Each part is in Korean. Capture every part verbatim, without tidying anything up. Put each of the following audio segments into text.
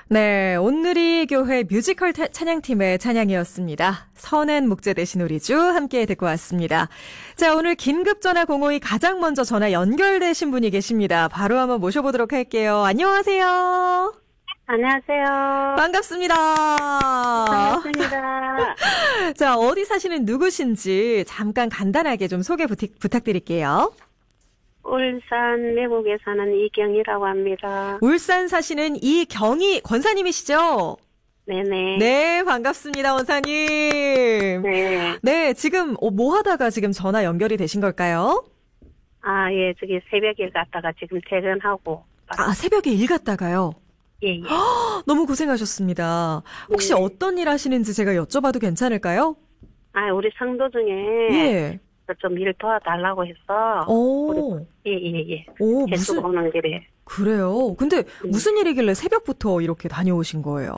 네, 온누리 교회 뮤지컬 타- 찬양팀의 찬양이었습니다. 선앤 묵제 대신 우리 주 함께 듣고 왔습니다. 자, 오늘 긴급전화 공호이 가장 먼저 전화 연결되신 분이 계십니다. 바로 한번 모셔보도록 할게요. 안녕하세요. 안녕하세요. 반갑습니다. 반갑습니다. 자, 어디 사시는 누구신지 잠깐 간단하게 좀 소개 부탁, 부탁드릴게요. 울산 매곡에 사는 이경이라고 합니다. 울산 사시는 이경희 권사님이시죠? 네네. 네, 반갑습니다, 원사님. 네. 네, 지금 어, 뭐 하다가 지금 전화 연결이 되신 걸까요? 아, 예, 저기 새벽에 갔다가 지금 퇴근하고. 아, 새벽에 일 갔다가요? 예, 예. 너무 고생하셨습니다. 혹시 네. 어떤 일 하시는지 제가 여쭤봐도 괜찮을까요? 아, 우리 상도 중에. 예. 좀 일 도와달라고 해서. 오, 예, 예, 예. 오, 계속 무슨, 오는 길에. 그래요? 근데 무슨 일이길래 새벽부터 이렇게 다녀오신 거예요?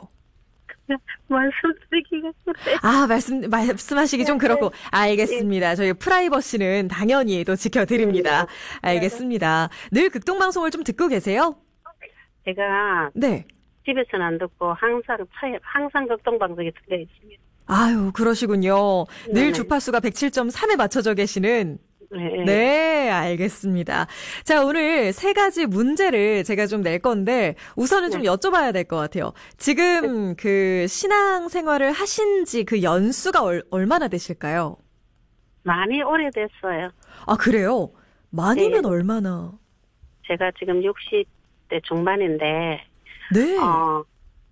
말씀드리기가 그래. 아, 말씀, 말씀하시기 좀 그렇고. 알겠습니다. 저희 프라이버시는 당연히 또 지켜드립니다. 알겠습니다. 늘 극동방송을 좀 듣고 계세요? 제가 네. 집에서는 안 듣고 항상 차에, 항상 극동방송에 들려 있습니다. 아유, 그러시군요. 늘 네네. 주파수가 백칠 점 삼에 맞춰져 계시는. 네. 네, 알겠습니다. 자, 오늘 세 가지 문제를 제가 좀 낼 건데, 우선은 좀 네. 여쭤봐야 될 것 같아요. 지금 그 신앙 생활을 하신 지 그 연수가 얼, 얼마나 되실까요? 많이 오래됐어요. 아, 그래요? 많이면 네. 얼마나? 제가 지금 육십 대 중반인데, 네. 어,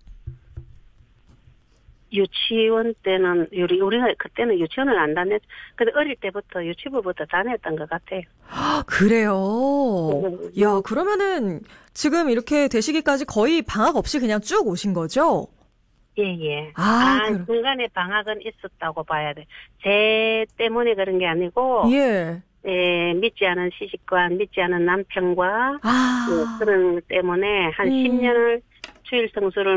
유치원 때는, 우리, 우리가 그때는 유치원을 안 다녔, 근데 어릴 때부터 유치부부터 다녔던 것 같아요. 아, 그래요? 네. 야, 그러면은 지금 이렇게 되시기까지 거의 방학 없이 그냥 쭉 오신 거죠? 예, 예. 아, 아, 그럼- 중간에 방학은 있었다고 봐야 돼. 제 때문에 그런 게 아니고, 예. 예, 믿지 않은 시집과 믿지 않은 남편과, 아. 예, 그런 때문에 한 음. 십 년을 주일 성수를